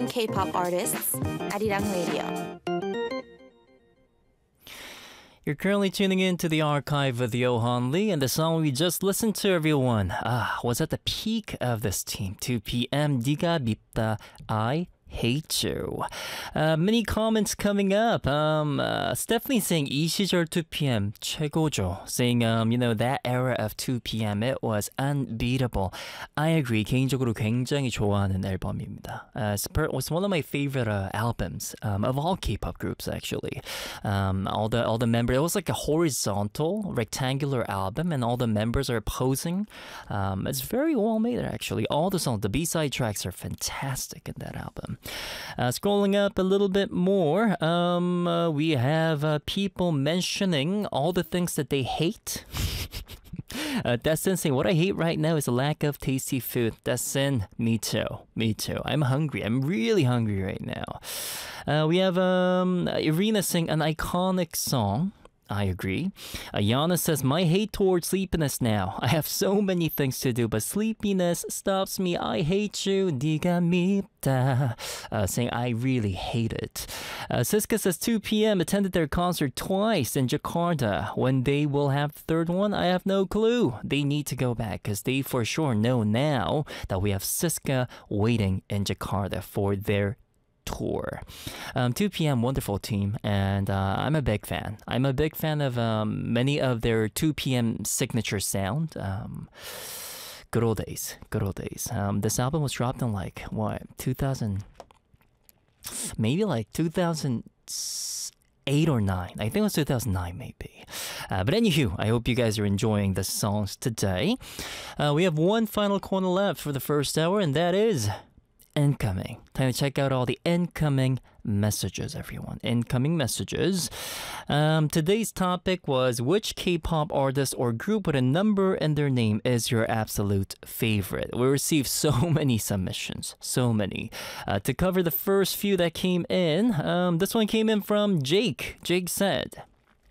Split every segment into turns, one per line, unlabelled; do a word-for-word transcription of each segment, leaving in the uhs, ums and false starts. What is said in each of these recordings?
K-pop artists, Arirang Radio.
You're currently tuning in to the archive with Johan Lee, and the song we just listened to, everyone, ah, was at the peak of this team. two p.m. 네가 밉다, I hate you. Uh, many comments coming up. Um, uh, Stephanie saying 이 시절 two p.m. 최고죠. Saying, um, you know, that era of two p.m. it was unbeatable. I agree. 개인적으로 굉장히 좋아하는 앨범입니다. Uh, it's, per- it's one of my favorite uh, albums um, of all K-pop groups, actually. Um, all the all the members. It was like a horizontal, rectangular album, and all the members are posing. Um, it's very well made, actually. All the songs, the B-side tracks are fantastic in that album. Uh, scrolling up a little bit more, um, uh, we have uh, people mentioning all the things that they hate. uh, Destin saying, what I hate right now is a lack of tasty food. Destin, me too. Me too. I'm hungry. I'm really hungry right now. Uh, we have um, Irina saying an iconic song. I agree. Ayana says, my hate towards sleepiness now. I have so many things to do, but sleepiness stops me. I hate you. 네가 밉다. Uh, saying, I really hate it. Uh, Siska says, two p.m. attended their concert twice in Jakarta. When they will have the third one, I have no clue. They need to go back because they for sure know now that we have Siska waiting in Jakarta for their tour. Um, two p.m. wonderful team, and uh, I'm a big fan. I'm a big fan of um, many of their two p.m. signature sound. Um, good old days, good old days. Um, this album was dropped in like what two thousand, maybe like two thousand eight or nine. I think it was two thousand nine, maybe. Uh, but anywho, I hope you guys are enjoying the songs today. Uh, we have one final corner left for the first hour, and that is incoming. Time to check out all the incoming messages, everyone. Incoming messages. Um, today's topic was, which K-pop artist or group with a number in their name is your absolute favorite? We received so many submissions. So many. Uh, to cover the first few that came in, um, this one came in from Jake. Jake said,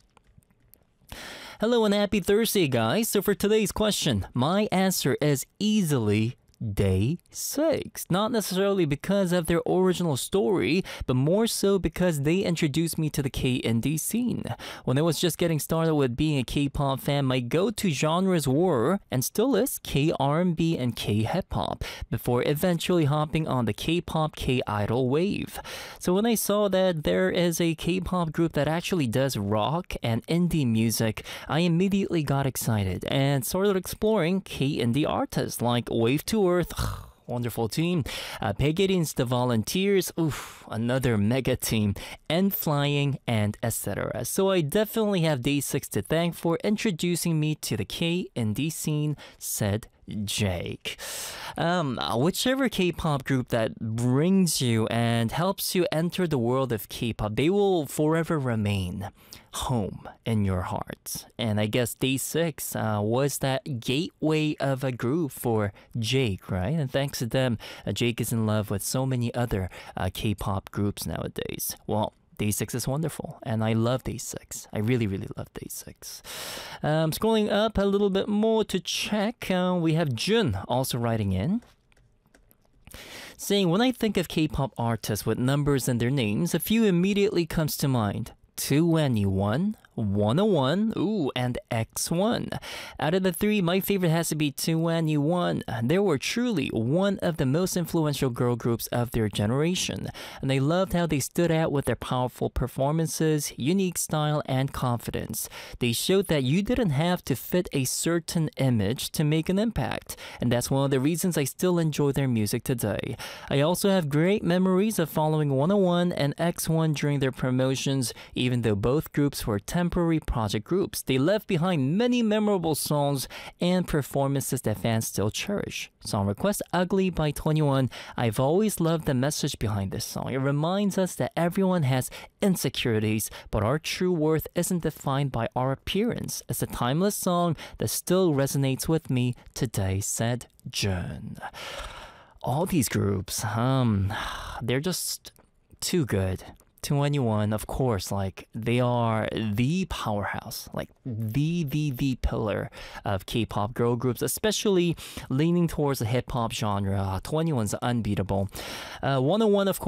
hello and happy Thursday, guys. So for today's question, my answer is easily Day six. Not necessarily because of their original story, but more so because they introduced me to the K-indie scene. When I was just getting started with being a K-pop fan, my go-to genres were, and still is, K-R and B and K-hip-hop, before eventually hopping on the K-pop K-idol wave. So when I saw that there is a K-pop group that actually does rock and indie music, I immediately got excited and started exploring K-indie artists like Wave to Earth, wonderful team, uh, Pegatin's The Volunteers, oof, another mega team, N.Flying, and et cetera. So I definitely have Day six to thank for introducing me to the K-indie scene, said Jake. Um, whichever K-pop group that brings you and helps you enter the world of K-pop, they will forever remain home in your heart. And I guess Day six uh, was that gateway of a group for Jake, right? And thanks to them, uh, Jake is in love with so many other uh, K-pop groups nowadays. Well, Day six is wonderful, and I love Day six. I really, really love Day six. Um, scrolling up a little bit more to check, uh, we have Jun also writing in, saying, when I think of K-pop artists with numbers in their names, a few immediately comes to mind. two N E one, one oh one, ooh, and X one. Out of the three, my favorite has to be two N E one. They were truly one of the most influential girl groups of their generation, and I loved how they stood out with their powerful performances, unique style, and confidence. They showed that you didn't have to fit a certain image to make an impact, and that's one of the reasons I still enjoy their music today. I also have great memories of following one oh one and X one during their promotions, even though both groups were temporary project groups. They left behind many memorable songs and performances that fans still cherish. Song request Ugly by twenty-one. I've always loved the message behind this song. It reminds us that everyone has insecurities, but our true worth isn't defined by our appearance. It's a timeless song that still resonates with me today, said Jun. All these groups, um, they're just too good. two N E one, of course, like they are the powerhouse, like the the the pillar of K-pop girl groups, especially leaning towards the hip hop genre. twenty-one's unbeatable. Uh, one oh one, of course.